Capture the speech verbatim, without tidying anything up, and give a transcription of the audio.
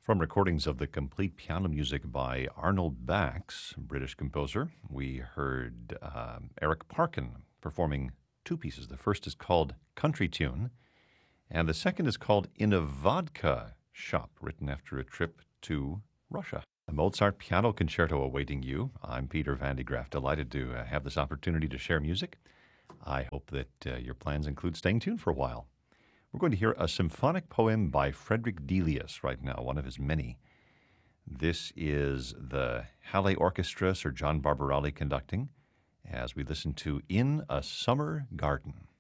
From recordings of the complete piano music by Arnold Bax, British composer, we heard um, Eric Parkin performing two pieces. The first is called Country Tune, and the second is called In a Vodka Shop, written after a trip to Russia. A Mozart piano concerto awaiting you. I'm Peter Van de Graaff, delighted to uh, have this opportunity to share music. I hope that uh, your plans include staying tuned for a while. We're going to hear a symphonic poem by Frederick Delius right now, one of his many. This is the Halle Orchestra, Sir John Barbarelli conducting, as we listen to In a Summer Garden.